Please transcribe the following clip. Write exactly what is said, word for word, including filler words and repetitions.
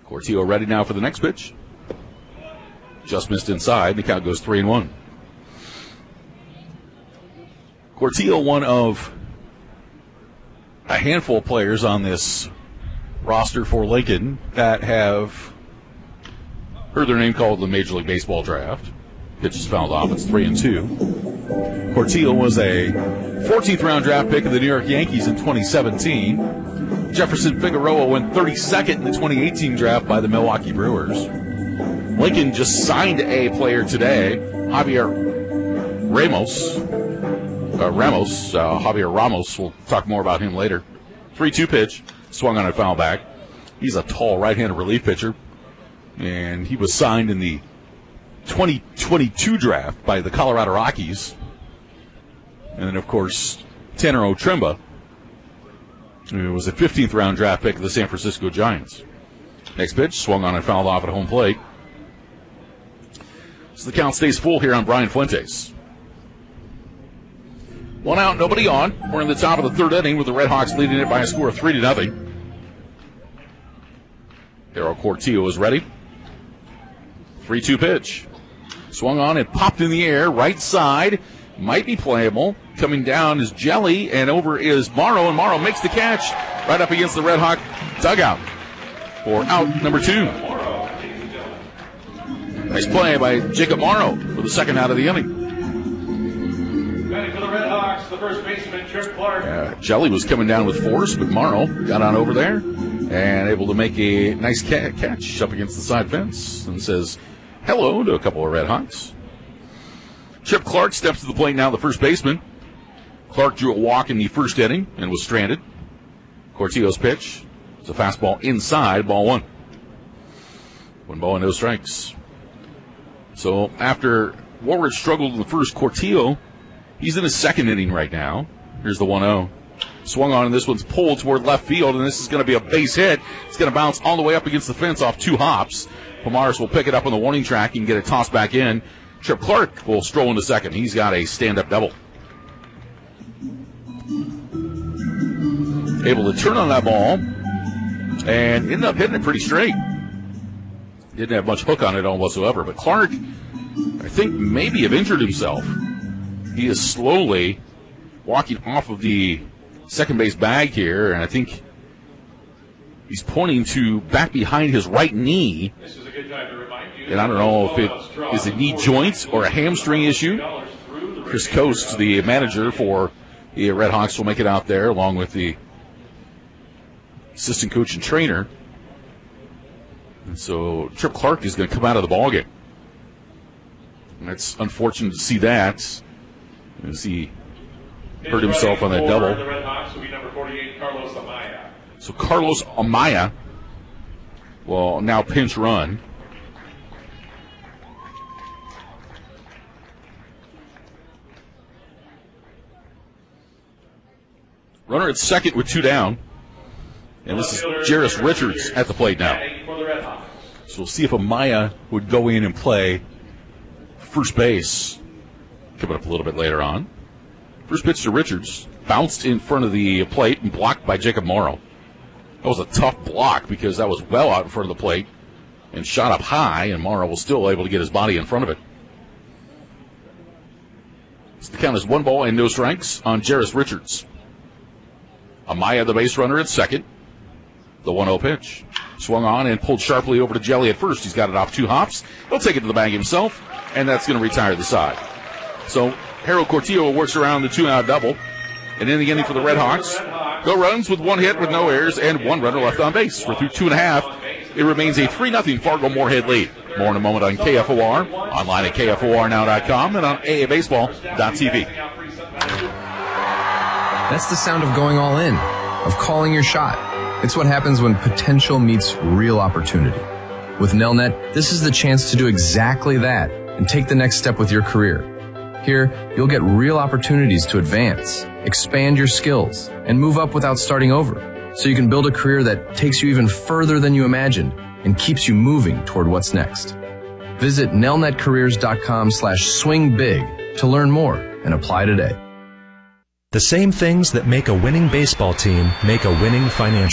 Cortillo ready now for the next pitch. Just missed inside. The count goes three and one. Cortillo, one of a handful of players on this roster for Lincoln that have heard their name called in the Major League Baseball draft. Pitch is fouled off. It's three and two. Cortillo was a fourteenth round draft pick of the New York Yankees in twenty seventeen. Jefferson Figueroa went thirty-second in the twenty eighteen draft by the Milwaukee Brewers. Lincoln just signed a player today, Javier Ramos. Uh, Ramos, uh, Javier Ramos. We'll talk more about him later. three two pitch, swung on a foul back. He's a tall right-handed relief pitcher, and he was signed in the twenty twenty-two draft by the Colorado Rockies. And then, of course, Tanner Otremba, who was a fifteenth round draft pick of the San Francisco Giants. Next pitch, swung on and fouled off at home plate. So the count stays full here on Brian Fuentes. One out, nobody on. We're in the top of the third inning with the Red Hawks leading it by a score of three to nothing. Harold Cortillo is ready. three two pitch. Swung on and popped in the air, right side. Might be playable. Coming down is Jelly, and over is Morrow, and Morrow makes the catch right up against the Red Hawk dugout for out number two. Nice play by Jacob Morrow for the second out of the inning. Ready for the Red Hawks, the first baseman, Trip Clark. Uh, Jelly was coming down with force, but Morrow got on over there and able to make a nice ca- catch up against the side fence and says hello to a couple of Red Hawks. Chip Clark steps to the plate now, the first baseman. Clark drew a walk in the first inning and was stranded. Cortillo's pitch is a fastball inside, ball one. One ball and no strikes. So after Warwick struggled in the first, Cortillo, he's in his second inning right now. Here's the one oh. Swung on, and this one's pulled toward left field, and this is going to be a base hit. It's going to bounce all the way up against the fence off two hops. Pomares will pick it up on the warning track and get it tossed back in. Trip Clark will stroll into second. He's got a stand-up double. Able to turn on that ball and ended up hitting it pretty straight. Didn't have much hook on it all whatsoever, but Clark, I think, maybe have injured himself. He is slowly walking off of the second base bag here, and I think he's pointing to back behind his right knee. This is a good time to remind you. And I don't know if it is a knee joint or a hamstring issue. Chris Coast, the manager for the Red Hawks, will make it out there along with the assistant coach and trainer. And so Trip Clark is going to come out of the ballgame. And it's unfortunate to see that, as he hurt himself on that double. The Red Hawks will be number forty-eight, Carlos Amaya. So Carlos Amaya will now pinch run. Runner at second with two down. And this is Jairus Richards at the plate now. So we'll see if Amaya would go in and play first base. Coming up a little bit later on. First pitch to Richards. Bounced in front of the plate and blocked by Jacob Morrow. That was a tough block because that was well out in front of the plate and shot up high, and Morrow was still able to get his body in front of it. So the count is one ball and no strikes on Jairus Richards. Amaya, the base runner, at second. The one oh pitch. Swung on and pulled sharply over to Jelly at first. He's got it off two hops. He'll take it to the bag himself, and that's going to retire the side. So Harold Cortillo works around the two-out double. And in the inning for the Red Hawks, no runs with one hit with no errors and one runner left on base. We're through two and a half. It remains a three nothing Fargo-Moorhead lead. More in a moment on K F O R, online at K F O R now dot com, and on A A baseball dot T V. That's the sound of going all in, of calling your shot. It's what happens when potential meets real opportunity. With Nelnet, this is the chance to do exactly that and take the next step with your career. Here, you'll get real opportunities to advance, expand your skills, and move up without starting over, so you can build a career that takes you even further than you imagined and keeps you moving toward what's next. Visit nelnetcareers.com slash swing big to learn more and apply today. The same things that make a winning baseball team make a winning financial